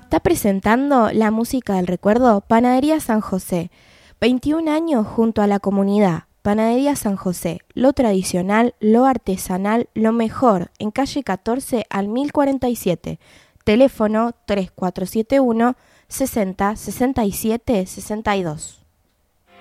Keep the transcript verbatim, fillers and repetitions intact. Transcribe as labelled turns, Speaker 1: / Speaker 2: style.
Speaker 1: Está presentando la música del recuerdo Panadería San José. veintiún años junto a la comunidad. Panadería San José, lo tradicional, lo artesanal, lo mejor, en calle catorce al mil cuarenta y siete. Teléfono tres cuatro siete uno, sesenta, sesenta y siete, sesenta y dos.